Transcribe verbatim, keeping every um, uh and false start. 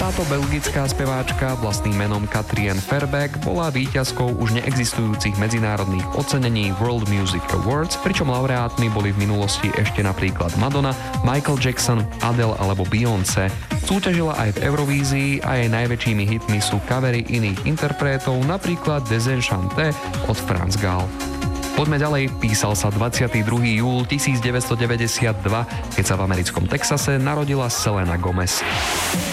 Táto belgická speváčka vlastným menom Katrien Verbeek bola víťazkou už neexistujúcich medzinárodných ocenení World Music Awards, pričom laureátmi boli v minulosti ešte napríklad Madonna, Michael Jackson, Adele alebo Beyoncé. Súťažila aj v Eurovízii a jej najväčšími hitmi sú covery iných interpretov, napríklad Desenchanté od Franz Gall. Poďme ďalej, písal sa dvadsiateho druhého júla tisícdeväťstodeväťdesiatdva, keď sa v americkom Texase narodila Selena Gomez.